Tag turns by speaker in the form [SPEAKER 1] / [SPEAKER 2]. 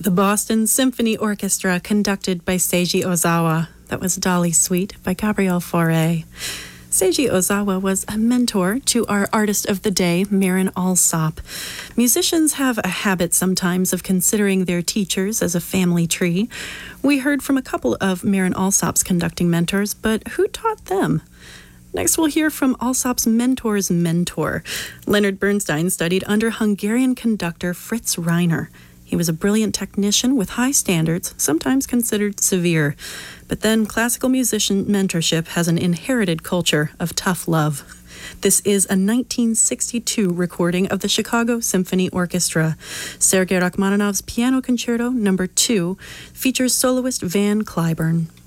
[SPEAKER 1] The Boston Symphony Orchestra, conducted by Seiji Ozawa. That was Dolly Suite by Gabrielle Fauré. Seiji Ozawa was a mentor to our artist of the day, Marin Alsop. Musicians have a habit sometimes of considering their teachers as a family tree. We heard from a couple of Marin Alsop's conducting mentors, but who taught them? Next, we'll hear from Alsop's mentor's mentor. Leonard Bernstein studied under Hungarian conductor Fritz Reiner. He was a brilliant technician with high standards, sometimes considered severe. But then classical musician mentorship has an inherited culture of tough love. This is a 1962 recording of the Chicago Symphony Orchestra. Sergei Rachmaninoff's Piano Concerto No. 2 features soloist Van Cliburn.